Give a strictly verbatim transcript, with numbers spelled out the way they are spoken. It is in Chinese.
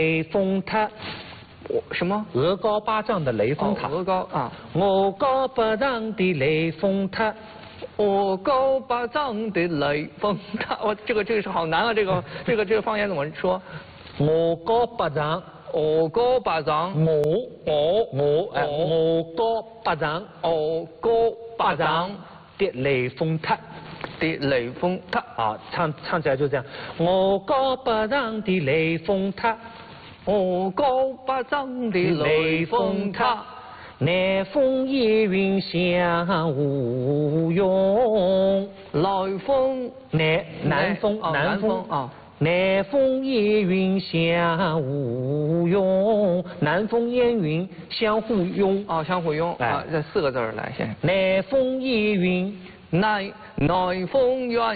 雷峰塔， 我什么？ 鹅高八丈的雷峰塔。 哦、鹅高啊， 我高八丈的雷峰塔。 我高八丈的雷峰塔，我这个这个是好难啊！这个这个这个方言怎么说？ 我高八丈， 我高八丈， 我我我哎，我高八丈， 我高八丈的雷峰塔的雷峰塔啊，唱唱起来就这样。我高八丈的雷峰塔， 我高八丈的雷峰塔。 南风夜云响无用， 来风南南风南风啊， 南风夜云响无用，南风烟云相互拥啊，相互拥啊，这四个字儿来先。 南风夜云， 南南风远。